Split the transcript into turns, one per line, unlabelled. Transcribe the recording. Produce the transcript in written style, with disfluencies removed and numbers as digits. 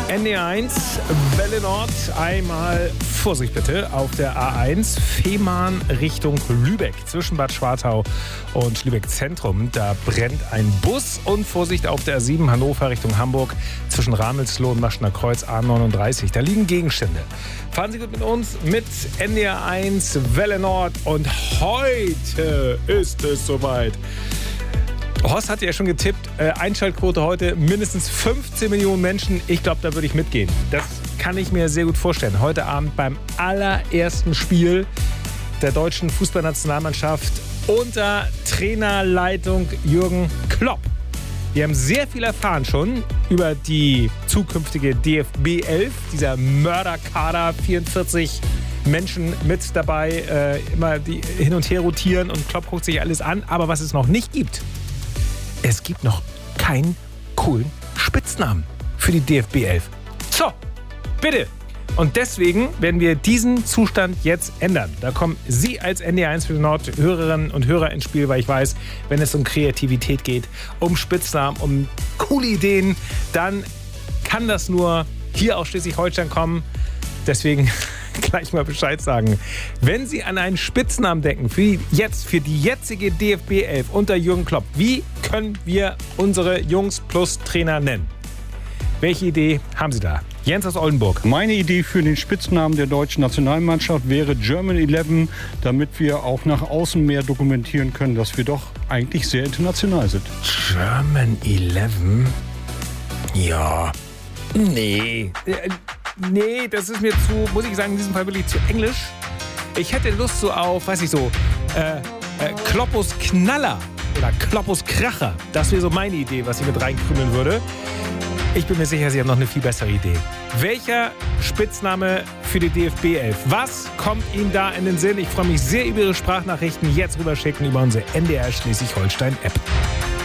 NDR1, Welle Nord, einmal Vorsicht bitte auf der A1, Fehmarn Richtung Lübeck, zwischen Bad Schwartau und Lübeck Zentrum. Da brennt ein Bus und Vorsicht auf der A7 Hannover Richtung Hamburg, zwischen Ramelsloh und Maschner Kreuz A39. Da liegen Gegenstände. Fahren Sie gut mit uns, mit NDR1, Welle Nord, und heute ist es soweit. Horst hat ja schon getippt, Einschaltquote heute mindestens 15 Millionen Menschen. Ich glaube, da würde ich mitgehen. Das kann ich mir sehr gut vorstellen. Heute Abend beim allerersten Spiel der deutschen Fußballnationalmannschaft unter Trainerleitung Jürgen Klopp. Wir haben sehr viel erfahren schon über die zukünftige DFB 11, dieser Mörderkader, 44 Menschen mit dabei, immer die hin und her rotieren, und Klopp guckt sich alles an. Aber was es noch nicht gibt: es gibt noch keinen coolen Spitznamen für die DFB 11. So, bitte. Und deswegen werden wir diesen Zustand jetzt ändern. Da kommen Sie als NDR1 für Nord Hörerinnen und Hörer ins Spiel, weil ich weiß, wenn es um Kreativität geht, um Spitznamen, um coole Ideen, dann kann das nur hier aus Schleswig-Holstein kommen. Deswegen gleich mal Bescheid sagen. Wenn Sie an einen Spitznamen denken für die jetzige DFB 11 unter Jürgen Klopp, wie können wir unsere Jungs plus Trainer nennen? Welche Idee haben Sie da? Jens aus Oldenburg.
Meine Idee für den Spitznamen der deutschen Nationalmannschaft wäre German 11, damit wir auch nach außen mehr dokumentieren können, dass wir doch eigentlich sehr international sind.
German 11? Ja. Nee, das ist mir zu, muss ich sagen, in diesem Fall wirklich zu englisch. Ich hätte Lust so auf, Kloppus Knaller oder Kloppus Kracher. Das wäre so meine Idee, was ich mit reinkrümeln würde. Ich bin mir sicher, Sie haben noch eine viel bessere Idee. Welcher Spitzname für die DFB 11? Was kommt Ihnen da in den Sinn? Ich freue mich sehr über Ihre Sprachnachrichten. Jetzt rüberschicken über unsere NDR Schleswig-Holstein-App.